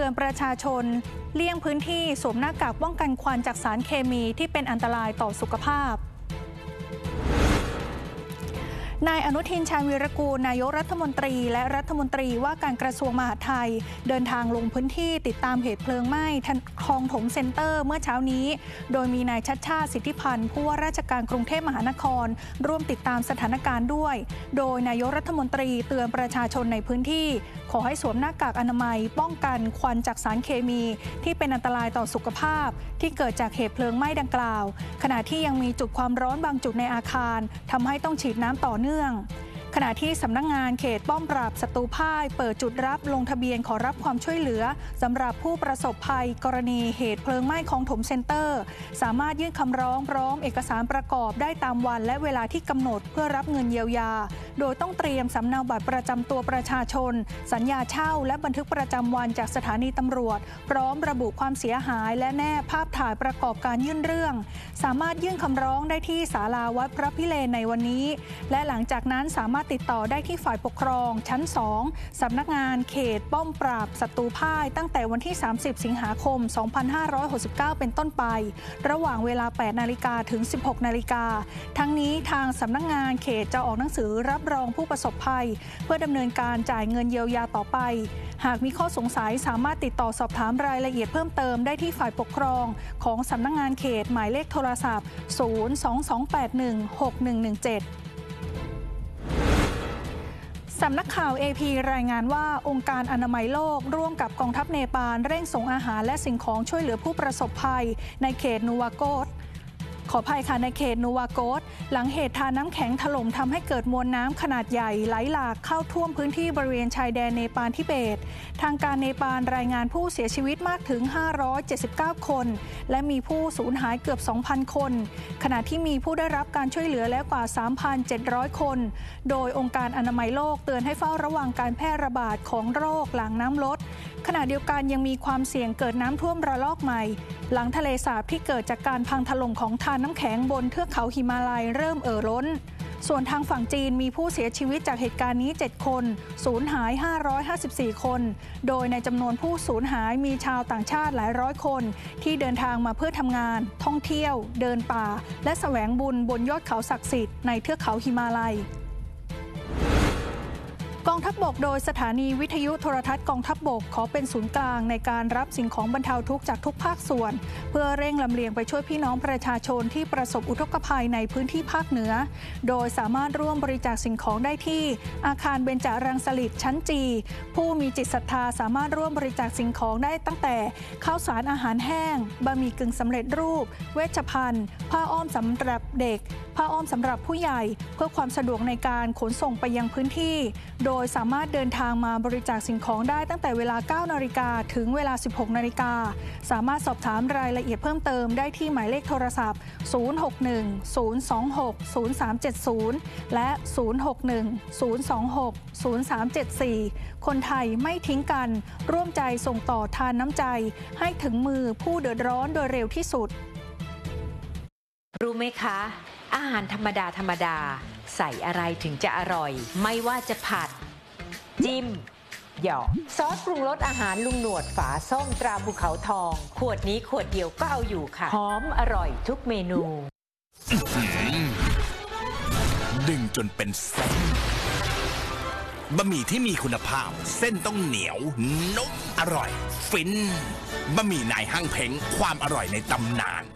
อนประชาชนเลี่ยงพื้นที่สวมหน้ากากป้องกันควันจากสารเคมีที่เป็นอันตรายต่อสุขภาพนายอนุทิน ชาญวีรกูลนายกรัฐมนตรีและรัฐมนตรีว่าการกระทรวงมหาดไทยเดินทางลงพื้นที่ติดตามเหตุเพลิงไหม้คลองถมเซ็นเตอร์เมื่อเช้านี้โดยมีนายชัชชาติ สิทธิพันธ์ผู้ว่าราชการกรุงเทพมหานครร่วมติดตามสถานการณ์ด้วยโดยนายกรัฐมนตรีเตือนประชาชนในพื้นที่ขอให้สวมหน้ากากอนามัยป้องกันควันจากสารเคมีที่เป็นอันตรายต่อสุขภาพที่เกิดจากเหตุเพลิงไหม้ดังกล่าวขณะที่ยังมีจุดความร้อนบางจุดในอาคารทำให้ต้องฉีดน้ำต่อเนื่องขณะที่สำนักงานเขตป้อมปราบศัตรูพ่ายเปิดจุดรับลงทะเบียนขอรับความช่วยเหลือสำหรับผู้ประสบภัยกรณีเหตุเพลิงไหม้คลองถมเซ็นเตอร์สามารถยื่นคำร้องพร้อมเอกสารประกอบได้ตามวันและเวลาที่กำหนดเพื่อรับเงินเยียวยาโดยต้องเตรียมสำเนาบัตรประจำตัวประชาชนสัญญาเช่าและบันทึกประจำวันจากสถานีตำรวจพร้อมระบุความเสียหายและแนบภาพถ่ายประกอบการยื่นเรื่องสามารถยื่นคำร้องได้ที่ศาลาวัดพระพิเรนในวันนี้และหลังจากนั้นสามารถติดต่อได้ที่ฝ่ายปกครองชั้น 2 สำนักงานเขตป้อมปราบศัตรูพ่ายตั้งแต่วันที่ 30 สิงหาคม 2569 เป็นต้นไประหว่างเวลา 8 นาฬิกาถึง 16 นาฬิกาทั้งนี้ทางสำนักงานเขตจะออกหนังสือรับรองผู้ประสบภัยเพื่อดำเนินการจ่ายเงินเยียวยาต่อไปหากมีข้อสงสัยสามารถติดต่อสอบถามรายละเอียดเพิ่มเติมได้ที่ฝ่ายปกครองของสำนักงานเขตหมายเลขโทรศัพท์ 022816117สำนักข่าว AP รายงานว่าองค์การอนามัยโลกร่วมกับกองทัพเนปาลเร่งส่งอาหารและสิ่งของช่วยเหลือผู้ประสบภัยในเขตนูวาโกสขออภัยค่ะในเขตนูวาโกสหลังเหตุทานน้ำแข็งถล่มทำให้เกิดมวลน้ำขนาดใหญ่ไหลหลากเข้าท่วมพื้นที่บริเวณชายแดนเนปาลทิเบตทางการเนปาลรายงานผู้เสียชีวิตมากถึง579คนและมีผู้สูญหายเกือบ 2,000 คนขณะที่มีผู้ได้รับการช่วยเหลือแล้วกว่า 3,700 คนโดยองค์การอนามัยโลกเตือนให้เฝ้าระวังการแพร่ระบาดของโรคหลังน้ำลดขณะเดียวกันยังมีความเสี่ยงเกิดน้ำท่วมระลอกใหม่หลังทะเลสาบที่เกิดจากการพังถล่มของทานน้ำแข็งบนเทือกเขาหิมาลัยเริ่มล้นส่วนทางฝั่งจีนมีผู้เสียชีวิตจากเหตุการณ์นี้7คนสูญหาย554คนโดยในจำนวนผู้สูญหายมีชาวต่างชาติหลายร้อยคนที่เดินทางมาเพื่อทำงานท่องเที่ยวเดินป่าและแสวงบุญบนยอดเขาศักดิ์สิทธิ์ในเทือกเขาหิมาลัยกองทัพบกโดยสถานีวิทยุโทรทัศน์กองทัพบกขอเป็นศูนย์กลางในการรับสิ่งของบรรเทาทุกข์จากทุกภาคส่วนเพื่อเร่งลำเลียงไปช่วยพี่น้องประชาชนที่ประสบอุทกภัยในพื้นที่ภาคเหนือโดยสามารถร่วมบริจาคสิ่งของได้ที่อาคารเบญจรังสฤษดิ์ชั้นจีผู้มีจิตศรัทธาสามารถร่วมบริจาคสิ่งของได้ตั้งแต่ข้าวสารอาหารแห้งบะหมี่กึ่งสำเร็จรูปเวชภัณฑ์ผ้าอ้อมสำหรับเด็กผ้าอ้อมสำหรับผู้ใหญ่เพื่อความสะดวกในการขนส่งไปยังพื้นที่โดยสามารถเดินทางมาบริจาคสิ่งของได้ตั้งแต่เวลา 9 นาฬิกาถึงเวลา 16 นาฬิกาสามารถสอบถามรายละเอียดเพิ่มเติมได้ที่หมายเลขโทรศัพท์ 061-026-0370 และ 061-026-0374 คนไทยไม่ทิ้งกันร่วมใจส่งต่อทานน้ำใจให้ถึงมือผู้เดือดร้อนโดยเร็วที่สุดรู้ไหมคะอาหารธรรมดาใส่อะไรถึงจะอร่อยไม่ว่าจะผัดจิ้มหยอกซอสปรุงรสอาหารลุงหนวดฝาส้มตราภูเขาทองขวดนี้ขวดเดียวก็เอาอยู่ค่ะหอมอร่อยทุกเมนูดึงจนเป็นเส้นบะหมี่ที่มีคุณภาพเส้นต้องเหนียวนุ่มอร่อยฟินบะหมี่นายห้างเพ้งความอร่อยในตำนาน